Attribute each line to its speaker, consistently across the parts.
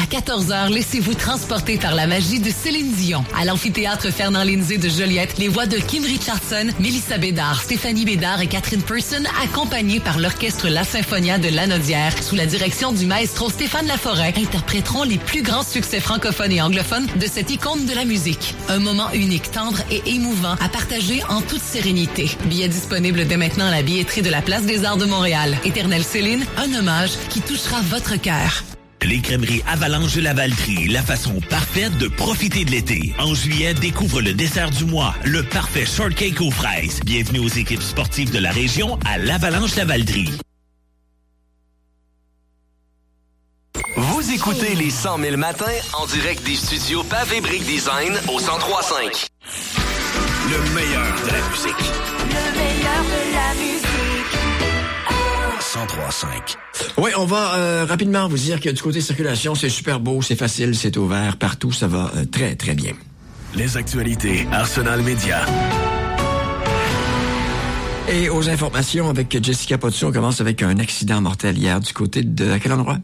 Speaker 1: 14h, laissez-vous transporter par la magie de Céline Dion. À l'amphithéâtre Fernand Lindsay de Joliette, les voix de Kim Richardson, Mélissa Bédard, Stéphanie Bédard et Catherine Person, accompagnées par l'orchestre La Symphonia de Lanaudière, sous la direction du maestro Stéphane Laforêt, interpréteront les plus grands succès francophones et anglophones de cette icône de la musique. Un moment unique, tendre et émouvant à partager en toute sérénité. Billets disponibles dès maintenant à la billetterie de la Place des Arts de Montréal. Éternelle Céline, un hommage qui touchera votre cœur.
Speaker 2: Les crèmeries Avalanche de Lavaltrie, la façon parfaite de profiter de l'été. En juillet, découvre le dessert du mois, le parfait shortcake aux fraises. Bienvenue aux équipes sportives de la région à l'Avalanche Lavaltrie.
Speaker 3: Vous écoutez les 100 000 matins en direct des studios Pavé Brick Design au 103.5.
Speaker 2: Le meilleur de la musique.
Speaker 4: Le meilleur de la musique.
Speaker 2: 103.5.
Speaker 5: Oui, on va rapidement vous dire que du côté circulation, c'est super beau, c'est facile, c'est ouvert. Partout, ça va très, très bien.
Speaker 2: Les actualités Arsenal Média.
Speaker 5: Et aux informations avec Jessica Potso, on commence avec un accident mortel hier du côté de... À quel endroit?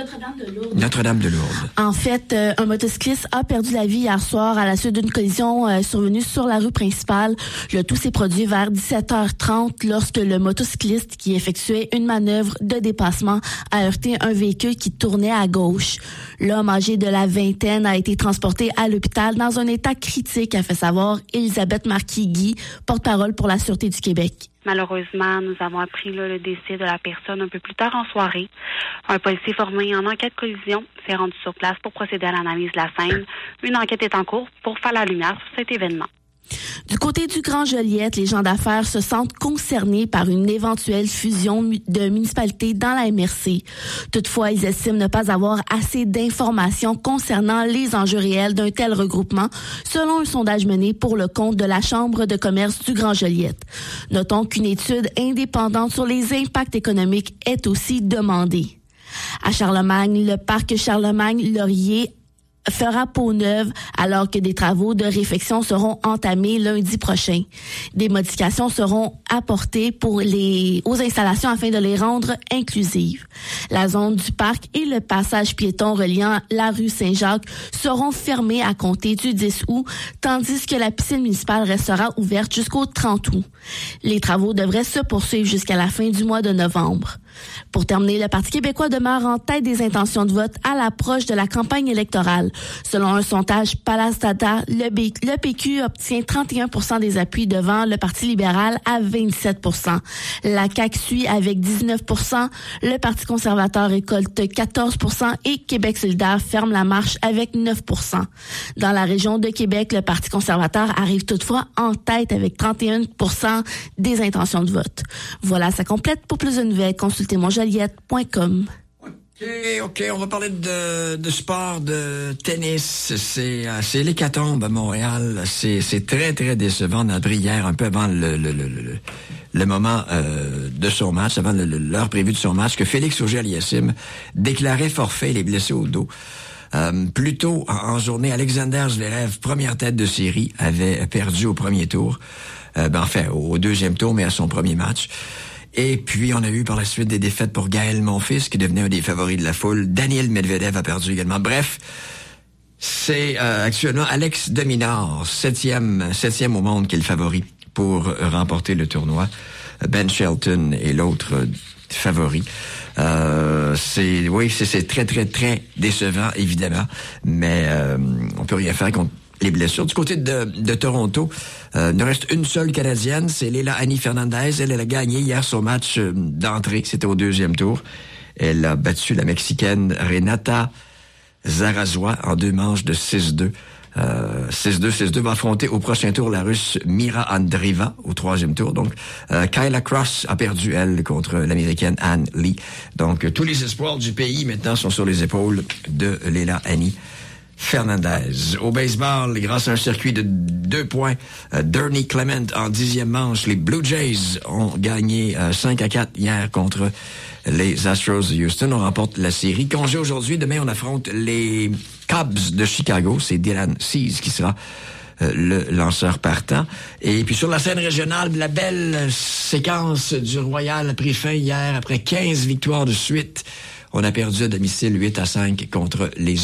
Speaker 5: Notre-Dame-de-Lourdes.
Speaker 6: En fait, un motocycliste a perdu la vie hier soir à la suite d'une collision survenue sur la rue principale. Le tout s'est produit vers 17h30 lorsque le motocycliste qui effectuait une manœuvre de dépassement a heurté un véhicule qui tournait à gauche. L'homme âgé de la vingtaine a été transporté à l'hôpital dans un état critique, a fait savoir Elisabeth Marquis-Guy, porte-parole pour la Sûreté du Québec.
Speaker 7: Malheureusement, nous avons appris le décès de la personne un peu plus tard en soirée. Un policier formé en enquête collision s'est rendu sur place pour procéder à l'analyse de la scène. Une enquête est en cours pour faire la lumière sur cet événement.
Speaker 6: Du côté du Grand Joliette, les gens d'affaires se sentent concernés par une éventuelle fusion de municipalités dans la MRC. Toutefois, ils estiment ne pas avoir assez d'informations concernant les enjeux réels d'un tel regroupement, selon un sondage mené pour le compte de la Chambre de commerce du Grand Joliette. Notons qu'une étude indépendante sur les impacts économiques est aussi demandée. À Charlemagne, le parc Charlemagne-Laurier fera peau neuve alors que des travaux de réfection seront entamés lundi prochain. Des modifications seront apportées aux installations afin de les rendre inclusives. La zone du parc et le passage piéton reliant la rue Saint-Jacques seront fermés à compter du 10 août, tandis que la piscine municipale restera ouverte jusqu'au 30 août. Les travaux devraient se poursuivre jusqu'à la fin du mois de novembre. Pour terminer, le Parti québécois demeure en tête des intentions de vote à l'approche de la campagne électorale. Selon un sondage Palace Data, le PQ obtient 31% des appuis devant le Parti libéral à 27%. La CAQ suit avec 19%, le Parti conservateur récolte 14% et Québec solidaire ferme la marche avec 9%. Dans la région de Québec, le Parti conservateur arrive toutefois en tête avec 31% des intentions de vote. Voilà, ça complète. Pour plus de nouvelles, consultez monjoliette.com.
Speaker 5: OK, on va parler de sport, de tennis. C'est l'hécatombe à Montréal. C'est très, très décevant. On a appris hier, un peu avant le moment de son match, avant l'heure prévue de son match, que Félix Auger-Aliassime déclarait forfait, il est blessé au dos. Plus tôt en journée, Alexander Zverev, première tête de série, avait perdu au premier tour. Au deuxième tour, mais à son premier match. Et puis, on a eu par la suite des défaites pour Gaël Monfils, qui devenait un des favoris de la foule. Daniel Medvedev a perdu également. Bref, c'est actuellement Alex de Minaur, septième au monde, qui est le favori pour remporter le tournoi. Ben Shelton est l'autre favori. C'est très, très, très décevant, évidemment, mais on peut rien faire contre les blessures. Du côté de Toronto, il nous reste une seule Canadienne, c'est Leila Annie Fernandez. Elle a gagné hier son match d'entrée, c'était au deuxième tour. Elle a battu la Mexicaine Renata Zarazua en 2 manches de 6-2. 6-2 va affronter au prochain tour la Russe Mira Andreeva au 3e tour. Donc, Kyla Cross a perdu, elle, contre l'Américaine Ann Lee. Donc, tous les espoirs du pays, maintenant, sont sur les épaules de Leila Annie Fernandez. Au baseball, grâce à un circuit de 2 points, Dernie Clement en 10e manche, les Blue Jays ont gagné 5-4 hier contre les Astros de Houston. On remporte la série. Congé aujourd'hui. Demain, on affronte les Cubs de Chicago. C'est Dylan Cease qui sera le lanceur partant. Et puis sur la scène régionale, la belle séquence du Royal a pris fin hier après 15 victoires de suite. On a perdu à domicile 8-5 contre les